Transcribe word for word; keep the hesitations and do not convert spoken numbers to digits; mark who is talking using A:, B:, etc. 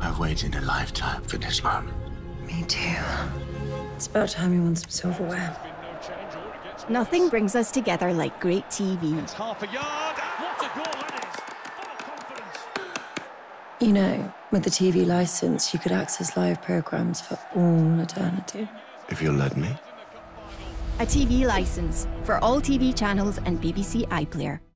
A: I've waited a lifetime for this moment.
B: Me too. It's about time you won some silverware.
C: Nothing brings us together like great T V.
D: It's half a yard. What a goal that is! Full of confidence.
B: You know, with the T V license, you could access live programs for all eternity.
A: If you'll let me.
C: A T V license for all T V channels and B B C iPlayer.